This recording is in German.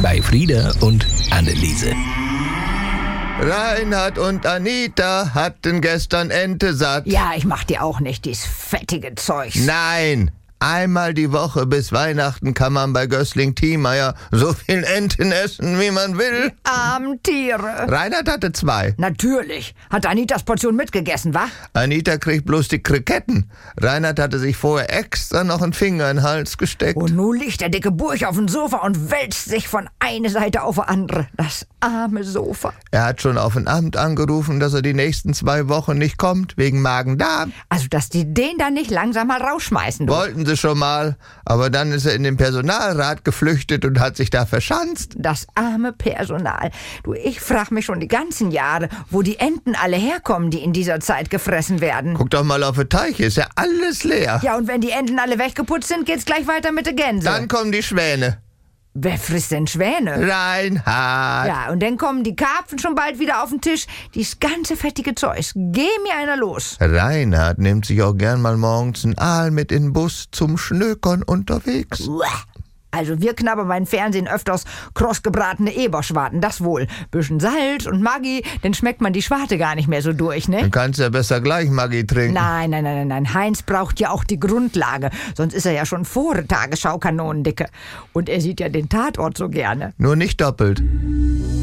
bei Frieda und Anneliese. Reinhard und Anita hatten gestern Ente satt. Ja, ich mach dir auch nicht dies fettige Zeugs. Nein, einmal die Woche bis Weihnachten kann man bei Gößling-Thiemeyer so viel Enten essen, wie man will. Armen Tiere. Reinhard hatte 2. Natürlich. Hat Anitas Portion mitgegessen, wa? Anita kriegt bloß die Kriketten. Reinhard hatte sich vorher extra noch einen Finger in den Hals gesteckt. Und nun liegt der dicke Burch auf dem Sofa und wälzt sich von einer Seite auf die andere. Das arme Sofa. Er hat schon auf ein Amt angerufen, dass er die nächsten 2 Wochen nicht kommt, wegen Magen-Darm. Also, dass die den dann nicht langsam mal rausschmeißen, du. Wollten sie schon mal, aber dann ist er in den Personalrat geflüchtet und hat sich da verschanzt. Das arme Personal. Du, ich frag mich schon die ganzen Jahre, wo die Enten alle herkommen, die in dieser Zeit gefressen werden. Guck doch mal auf den Teich, ist ja alles leer. Ja, und wenn die Enten alle weggeputzt sind, geht's gleich weiter mit der Gänse. Dann kommen die Schwäne. Wer frisst denn Schwäne? Reinhard. Ja, und dann kommen die Karpfen schon bald wieder auf den Tisch. Dies ganze fettige Zeugs. Geh mir einer los. Reinhard nimmt sich auch gern mal morgens einen Aal mit in den Bus zum Schnökern unterwegs. Uah. Also wir knabbern beim Fernsehen öfters krossgebratene Eberschwarten, das wohl. Bisschen Salz und Maggi, dann schmeckt man die Schwarte gar nicht mehr so durch, ne? Dann kannst du ja besser gleich Maggi trinken. Nein. Heinz braucht ja auch die Grundlage. Sonst ist er ja schon vor der Tagesschau kanonendicke. Und er sieht ja den Tatort so gerne. Nur nicht doppelt.